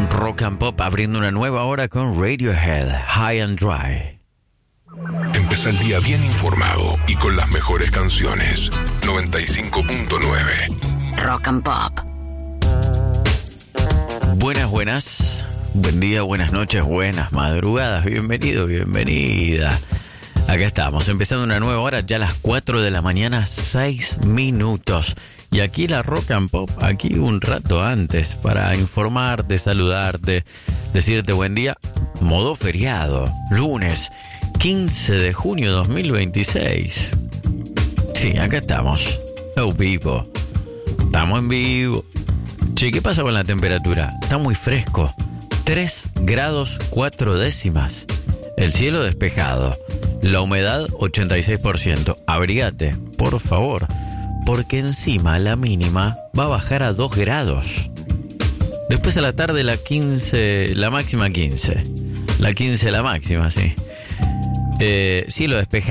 Rock and Pop abriendo una nueva hora con Radiohead, High and Dry. Empieza el día bien informado y con las mejores canciones. 95.9 Rock and Pop. Buenas. Buen día, buenas noches, buenas madrugadas. Bienvenido, bienvenida. Acá estamos, empezando una nueva hora, ya a las 4 de la mañana, 6 minutos. Y aquí la Rock and Pop, aquí un rato antes, para informarte, saludarte, decirte buen día. Modo feriado, lunes 15 de junio 2026. Sí, acá estamos. Oh, vivo. Estamos en vivo. Che, ¿qué pasa con la temperatura? Está muy fresco. 3 grados 4 décimas. El cielo despejado. La humedad 86%. Abrigate, por favor, porque encima la mínima va a bajar a 2 grados. Después a la tarde la máxima 15. La 15 la máxima, sí. Cielo despejado.